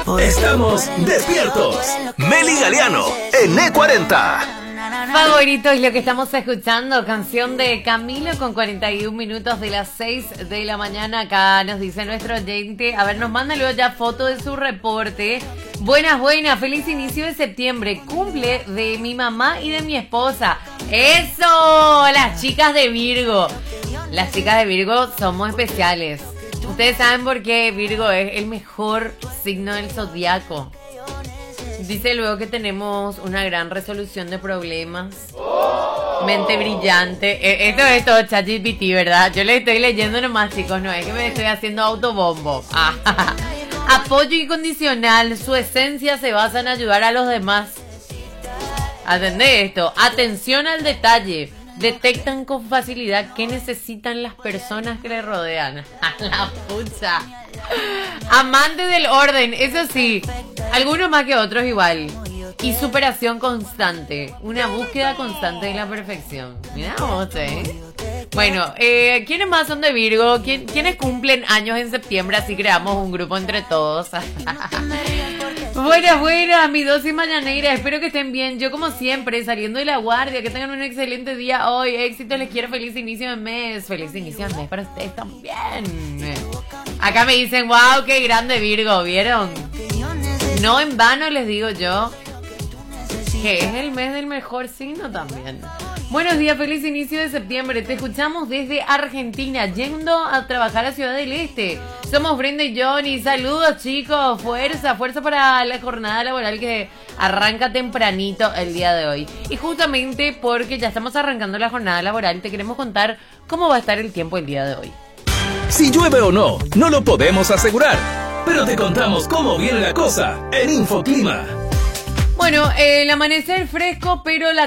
Estamos despiertos. Meli Galeano en E40. Favorito es lo que estamos escuchando, canción de Camilo con 41 minutos de las 6 de la mañana. Acá nos dice nuestro oyente, a ver, nos manda luego ya foto de su reporte. Buenas, feliz inicio de septiembre, cumple de mi mamá y de mi esposa. ¡Eso! Las chicas de Virgo. Las chicas de Virgo somos especiales. Ustedes saben por qué Virgo es el mejor signo del zodiaco. Dice luego que tenemos una gran resolución de problemas. Mente brillante. Esto es todo ChatGPT, ¿verdad? Yo le estoy leyendo nomás, chicos. No es que me estoy haciendo autobombo. Apoyo incondicional. Su esencia se basa en ayudar a los demás. Atendé esto. Atención al detalle. Detectan con facilidad qué necesitan las personas que le rodean. A la pucha. Amante del orden, eso sí, algunos más que otros igual. Y superación constante, una búsqueda constante de la perfección. Mirá vos, Bueno, ¿quiénes más son de Virgo? ¿Quiénes cumplen años en septiembre? Así creamos un grupo entre todos. Buenas, mi dosis mañanera. Espero que estén bien. Yo, como siempre, saliendo de la guardia. Que tengan un excelente día hoy. Éxito, les quiero. Feliz inicio de mes. Feliz inicio de mes para ustedes también. Acá me dicen, wow, qué grande Virgo. ¿Vieron? No en vano les digo yo que es el mes del mejor signo también. Buenos días, feliz inicio de septiembre. Te escuchamos desde Argentina, yendo a trabajar a Ciudad del Este. Somos Brenda y Johnny. Saludos, chicos. Fuerza para la jornada laboral que arranca tempranito el día de hoy. Y justamente porque ya estamos arrancando la jornada laboral, te queremos contar cómo va a estar el tiempo el día de hoy. Si llueve o no, no lo podemos asegurar, pero te contamos cómo viene la cosa en Infoclima. Bueno, el amanecer fresco, pero la